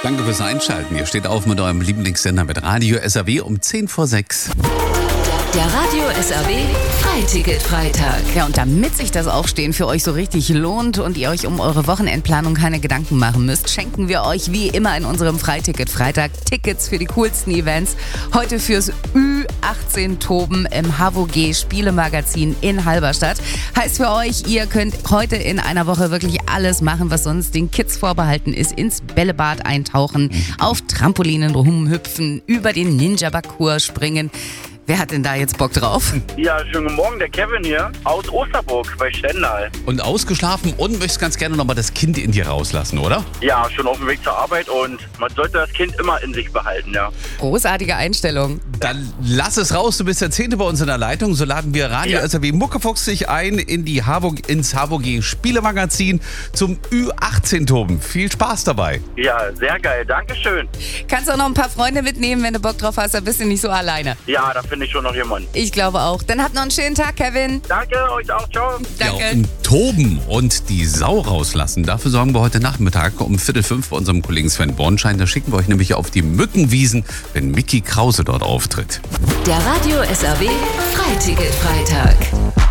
Danke fürs Einschalten. Ihr steht auf mit eurem Lieblingssender mit Radio SAW um 5:10. Der Radio SAW Freiticket-Freitag. Ja, und damit sich das Aufstehen für euch so richtig lohnt und ihr euch um eure Wochenendplanung keine Gedanken machen müsst, schenken wir euch wie immer in unserem Freiticket-Freitag Tickets für die coolsten Events. Heute fürs Ü18-Toben im HVG Spielemagazin in Halberstadt. Heißt für euch, ihr könnt heute in einer Woche wirklich alles machen, was sonst den Kids vorbehalten ist. Ins Bällebad eintauchen, auf Trampolinen rumhüpfen, über den Ninja-Parcours springen. Wer hat denn da jetzt Bock drauf? Ja, schönen guten Morgen, der Kevin hier aus Osterburg bei Stendal. Und ausgeschlafen und möchtest ganz gerne nochmal das Kind in dir rauslassen, oder? Ja, schon auf dem Weg zur Arbeit und man sollte das Kind immer in sich behalten, ja. Großartige Einstellung. Dann lass es raus, du bist der 10. bei uns in der Leitung. So laden wir Radio SAW Muckefuchs dich ein ins HVG Spielemagazin zum Ü18-Toben. Viel Spaß dabei. Ja, sehr geil, dankeschön. Kannst auch noch ein paar Freunde mitnehmen, wenn du Bock drauf hast, dann bist du nicht so alleine. Ja, da finde ich schon noch jemanden. Ich glaube auch. Dann habt noch einen schönen Tag, Kevin. Danke, euch auch, ciao. Danke. Ja, und toben und die Sau rauslassen. Dafür sorgen wir heute Nachmittag um 4:45 bei unserem Kollegen Sven Bornschein. Da schicken wir euch nämlich auf die Mückenwiesen, wenn Micky Krause dort auftritt. Der Radio SAW Freiticket-Freitag.